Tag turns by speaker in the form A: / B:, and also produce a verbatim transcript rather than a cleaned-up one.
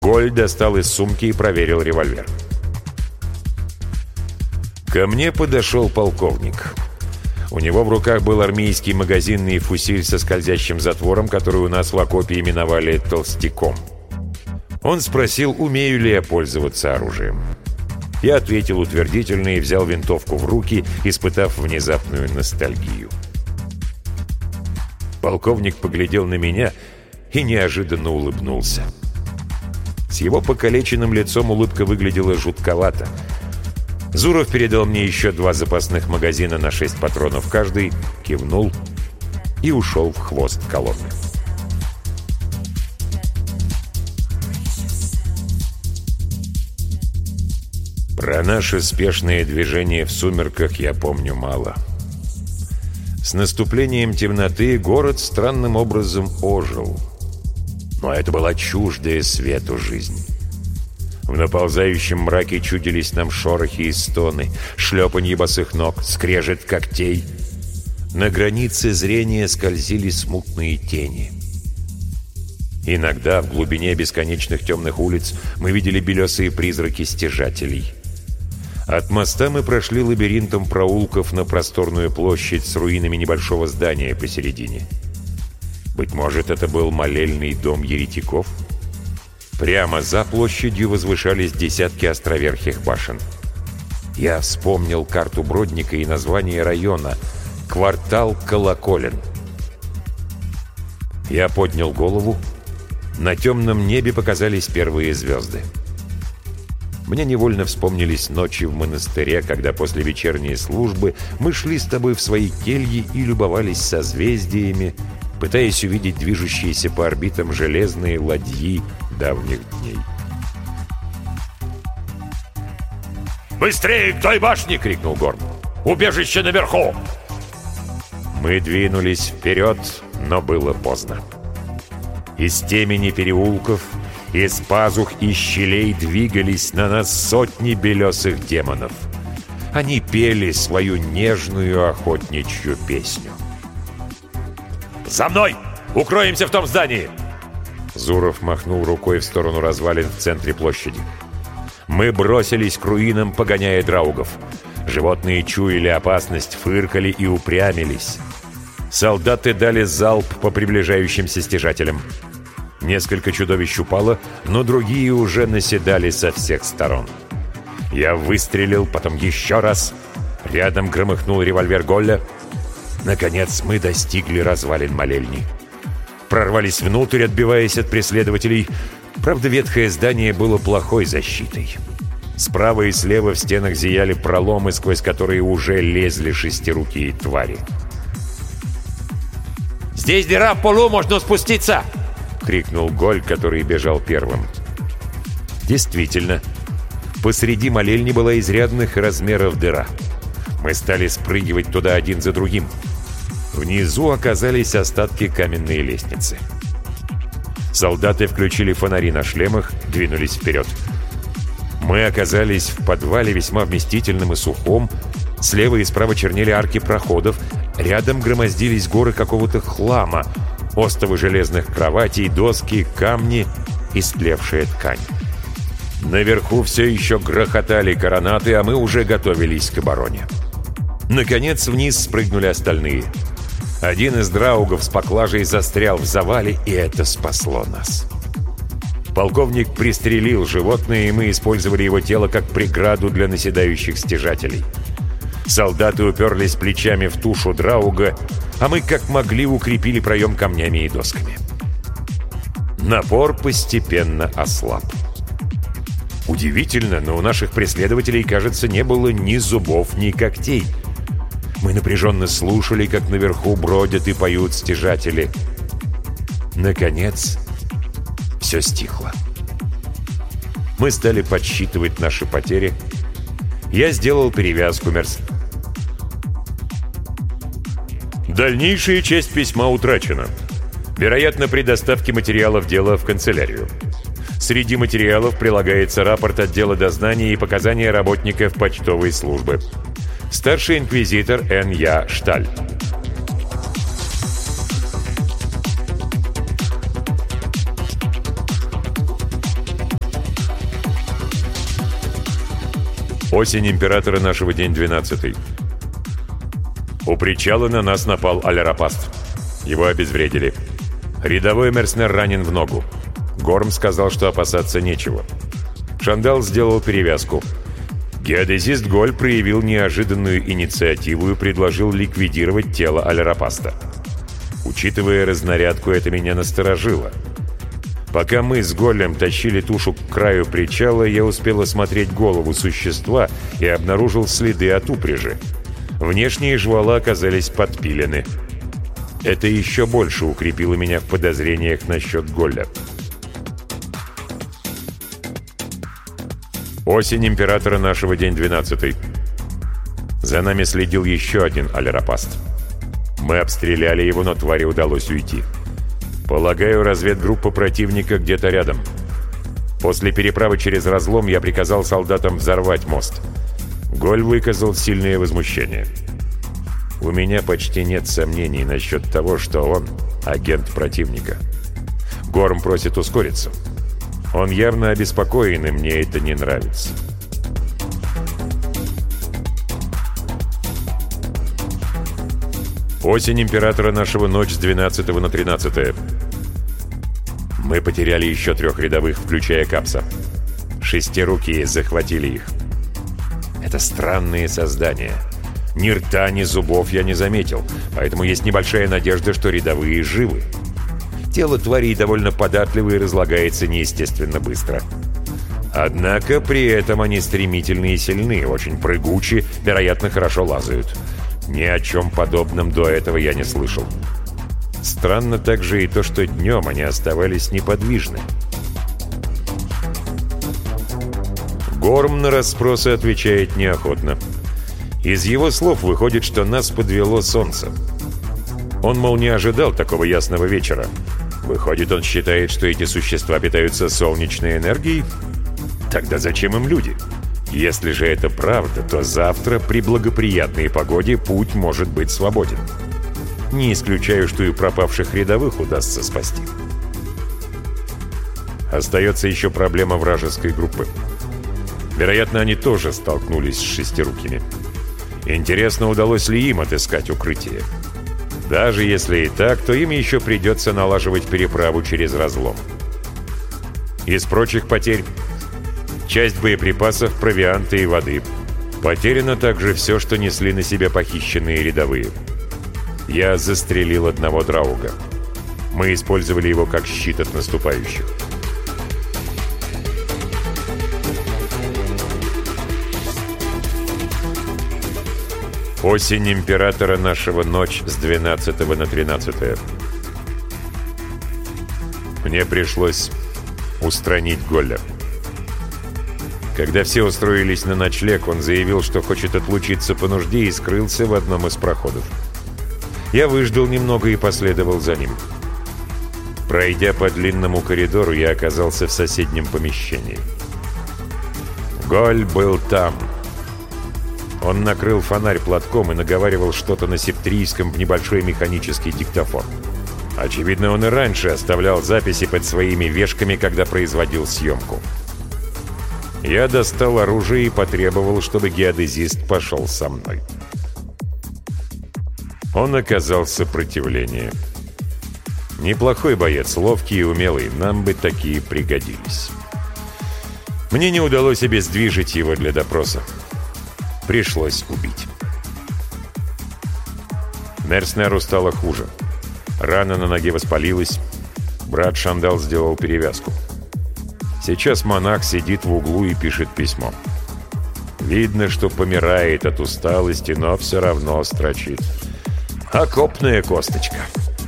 A: Голь достал из сумки и проверил револьвер. Ко мне подошел полковник. У него в руках был армейский магазинный фусиль со скользящим затвором, который у нас в окопе именовали «толстяком». Он спросил, умею ли я пользоваться оружием. Я ответил утвердительно и взял винтовку в руки, испытав внезапную ностальгию. Полковник поглядел на меня и неожиданно улыбнулся. С его покалеченным лицом улыбка выглядела жутковато. Зуров передал мне еще два запасных магазина на шесть патронов каждый, кивнул и ушел в хвост колонны. Про наше спешное движение в сумерках я помню мало. С наступлением темноты город странным образом ожил. Но это была чуждая свету жизнь. В наползающем мраке чудились нам шорохи и стоны, шлепанье босых ног, скрежет когтей. На границе зрения скользили смутные тени. Иногда в глубине бесконечных темных улиц мы видели белесые призраки стяжателей. От моста мы прошли лабиринтом проулков на просторную площадь с руинами небольшого здания посередине. Быть может, это был молельный дом еретиков? Прямо за площадью возвышались десятки островерхих башен. Я вспомнил карту Бродника и название района — квартал Колоколен. Я поднял голову. На темном небе показались первые звезды. Мне невольно вспомнились ночи в монастыре, когда после вечерней службы мы шли с тобой в свои кельи и любовались созвездиями, пытаясь увидеть движущиеся по орбитам железные ладьи давних дней.
B: «Быстрее к той башне!» — крикнул Горн. «Убежище наверху!»
A: Мы двинулись вперед, но было поздно. Из темени переулков, из пазух и щелей двигались на нас сотни белесых демонов. Они пели свою нежную охотничью песню.
B: «За мной! Укроемся в том здании!»
A: Зуров махнул рукой в сторону развалин в центре площади. Мы бросились к руинам, погоняя драугов. Животные чуяли опасность, фыркали и упрямились. Солдаты дали залп по приближающимся стяжателям. Несколько чудовищ упало, но другие уже наседали со всех сторон. Я выстрелил, потом еще раз. Рядом громыхнул револьвер Голля. Наконец мы достигли развалин молельни. Прорвались внутрь, отбиваясь от преследователей. Правда, ветхое здание было плохой защитой. Справа и слева в стенах зияли проломы, сквозь которые уже лезли шестирукие твари.
B: «Здесь дыра в полу, можно спуститься!»
A: — крикнул Голь, который бежал первым. Действительно, посреди молельни была изрядных размеров дыра. Мы стали спрыгивать туда один за другим. Внизу оказались остатки каменной лестницы. Солдаты включили фонари на шлемах, двинулись вперед. Мы оказались в подвале весьма вместительном и сухом. Слева и справа чернели арки проходов. Рядом громоздились горы какого-то хлама. Остовы железных кроватей, доски, камни, истлевшая ткань. Наверху все еще грохотали коронаты, а мы уже готовились к обороне. Наконец вниз спрыгнули остальные. Один из драугов с поклажей застрял в завале, и это спасло нас. Полковник пристрелил животное, и мы использовали его тело как преграду для наседающих стяжателей. Солдаты уперлись плечами в тушу драуга, а мы как могли укрепили проем камнями и досками. Напор постепенно ослаб. Удивительно, но у наших преследователей, кажется, не было ни зубов, ни когтей. Мы напряженно слушали, как наверху бродят и поют стяжатели. Наконец, все стихло. Мы стали подсчитывать наши потери. Я сделал перевязку мерз. Дальнейшая часть письма утрачена. Вероятно, при доставке материалов дела в канцелярию. Среди материалов прилагается рапорт отдела дознания и показания работников почтовой службы. Старший инквизитор Н. Я. Шталь. Осень императора нашего, день двенадцатый. У причала на нас напал Аль-Рапаст. Его обезвредили. Рядовой Мерснер ранен в ногу. Горм сказал, что опасаться нечего. Шандал сделал перевязку. Геодезист Голь проявил неожиданную инициативу и предложил ликвидировать тело Аль-Рапаста. Учитывая разнарядку, это меня насторожило. Пока мы с Голем тащили тушу к краю причала, я успел осмотреть голову существа и обнаружил следы от упряжи. Внешние жвала оказались подпилены. Это еще больше укрепило меня в подозрениях насчет Голля. Осень императора нашего, день двенадцатый. За нами следил еще один Аль-Рапаст. Мы обстреляли его, но твари удалось уйти. Полагаю, разведгруппа противника где-то рядом. После переправы через разлом я приказал солдатам взорвать мост. Голь выказал сильное возмущение. У меня почти нет сомнений насчет того, что он агент противника. Горм просит ускориться. Он явно обеспокоен, и мне это не нравится. Осень императора нашего, ночь с двенадцатого на тринадцатое. Мы потеряли еще трех рядовых, включая Капса. Шестирукие захватили их. Это странные создания. Ни рта, ни зубов я не заметил, поэтому есть небольшая надежда, что рядовые живы. Тело тварей довольно податливо и разлагается неестественно быстро. Однако при этом они стремительны и сильны, очень прыгучи, вероятно, хорошо лазают. Ни о чем подобном до этого я не слышал. Странно также и то, что днем они оставались неподвижны. Горм на расспросы отвечает неохотно. Из его слов выходит, что нас подвело солнце. Он, мол, не ожидал такого ясного вечера. Выходит, он считает, что эти существа питаются солнечной энергией? Тогда зачем им люди? Если же это правда, то завтра при благоприятной погоде путь может быть свободен. Не исключаю, что и пропавших рядовых удастся спасти. Остается еще проблема вражеской группы. Вероятно, они тоже столкнулись с шестирукими. Интересно, удалось ли им отыскать укрытие? Даже если и так, то им еще придется налаживать переправу через разлом. Из прочих потерь часть боеприпасов, провианта и воды. Потеряно также все, что несли на себя похищенные рядовые. Я застрелил одного драуга. Мы использовали его как щит от наступающих. Осень императора нашего, ночь с двенадцатого на тринадцатое. Мне пришлось устранить Голля. Когда все устроились на ночлег, он заявил, что хочет отлучиться по нужде, и скрылся в одном из проходов. Я выждал немного и последовал за ним. Пройдя по длинному коридору, я оказался в соседнем помещении. Голь был там. Он накрыл фонарь платком и наговаривал что-то на септрийском в небольшой механический диктофон. Очевидно, он и раньше оставлял записи под своими вешками, когда производил съемку. Я достал оружие и потребовал, чтобы геодезист пошел со мной. Он оказал сопротивление. Неплохой боец, ловкий и умелый, нам бы такие пригодились. Мне не удалось обездвижить его для допроса. Пришлось убить. Мерснеру стало хуже. Рана на ноге воспалилась. Брат Шандал сделал перевязку. Сейчас монах сидит в углу и пишет письмо. Видно, что помирает от усталости, но все равно строчит. Окопная косточка.